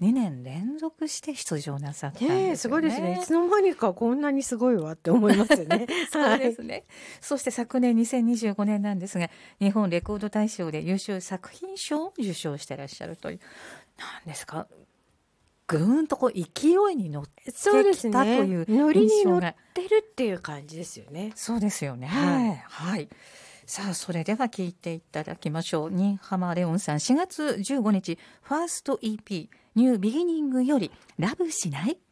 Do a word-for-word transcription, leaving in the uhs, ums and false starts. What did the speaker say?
にねん連続して出場なさったんですよね。 ね、すごいですね。いつの間にかこんなにすごいわって思いますよね。 そうですね、はい、そして昨年にせんにじゅうごねんなんですが、日本レコード大賞で優秀作品賞を受賞してらっしゃるという、なんですか、ぐーんとこう勢いに乗ってきたという印象が、 ね、ノリに乗ってるっていう感じですよね。 そうですよね。 はい、 はい、さあそれでは聞いていただきましょう。新浜レオンさん、しがつじゅうごにちファースト イーピー ニュービギニングよりラブしない。